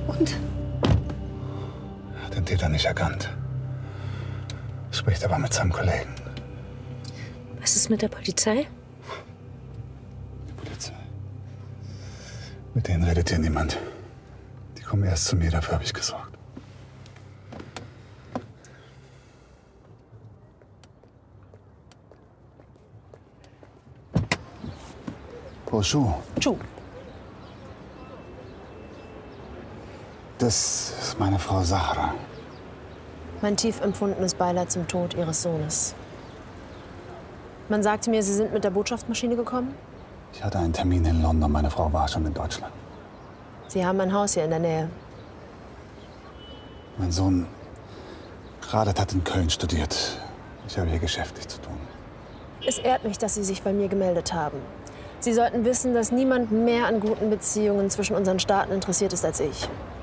Und? Er hat den Täter nicht erkannt. Spricht aber mit seinem Kollegen. Was ist mit der Polizei? Die Polizei. Mit denen redet hier niemand. Die kommen erst zu mir, dafür habe ich gesorgt. Bonjour. Chu. Das ist meine Frau Sahra. Mein tief empfundenes Beileid zum Tod Ihres Sohnes. Man sagte mir, Sie sind mit der Botschaftsmaschine gekommen? Ich hatte einen Termin in London, meine Frau war schon in Deutschland. Sie haben ein Haus hier in der Nähe. Mein Sohn Radet hat in Köln studiert. Ich habe hier geschäftlich zu tun. Es ehrt mich, dass Sie sich bei mir gemeldet haben. Sie sollten wissen, dass niemand mehr an guten Beziehungen zwischen unseren Staaten interessiert ist als ich.